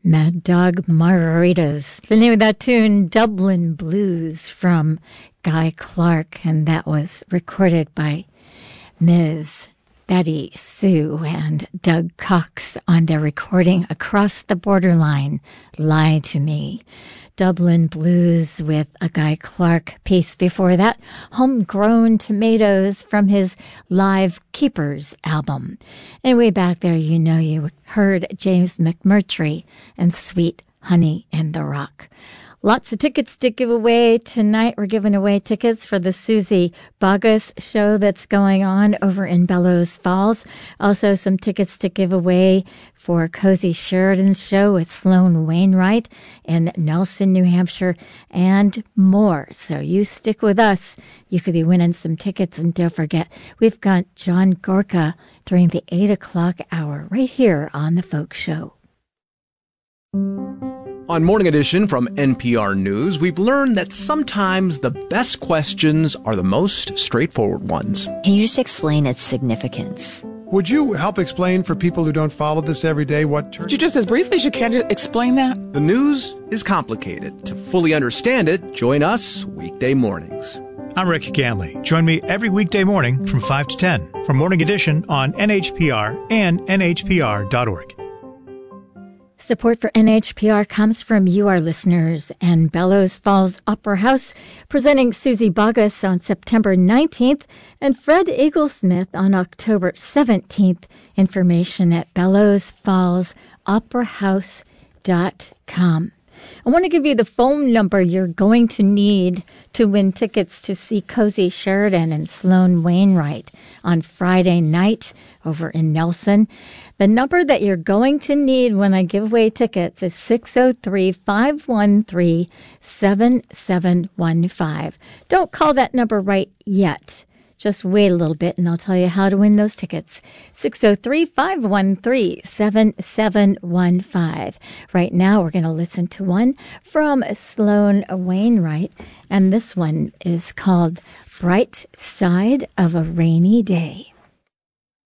Mad Dog Margaritas. The name of that tune, Dublin Blues, from Guy Clark, and that was recorded by Ms. Betty Sue and Doug Cox on their recording Across the Borderline, Lie to Me. Dublin Blues with a Guy Clark piece. Before that, Homegrown Tomatoes from his Live Keepers album. And way back there, you know you heard James McMurtry and Sweet Honey in the Rock. Lots of tickets to give away tonight. We're giving away tickets for the Susie Boggess show that's going on over in Bellows Falls. Also, some tickets to give away for Cozy Sheridan's show at Sloan Wainwright in Nelson, New Hampshire, and more. So you stick with us. You could be winning some tickets. And don't forget, we've got John Gorka during the 8 o'clock hour right here on The Folk Show. On Morning Edition from NPR News, we've learned that sometimes the best questions are the most straightforward ones. Can you just explain its significance? Would you help explain for people who don't follow this every day what church... Would you just as briefly as you can explain that? The news is complicated. To fully understand it, join us weekday mornings. I'm Rick Ganley. Join me every weekday morning from 5 to 10 for Morning Edition on NHPR and NHPR.org. Support for NHPR comes from you, our listeners, and Bellows Falls Opera House, presenting Susie Boggess on September 19th and Fred Eaglesmith on October 17th. Information at bellowsfallsoperahouse.com. I want to give you the phone number you're going to need to win tickets to see Cozy Sheridan and Sloan Wainwright on Friday night over in Nelson. The number that you're going to need when I give away tickets is 603-513-7715. Don't call that number right yet. Just wait a little bit and I'll tell you how to win those tickets. 603-513-7715. Right now we're going to listen to one from Sloan Wainwright, and this one is called Bright Side of a Rainy Day.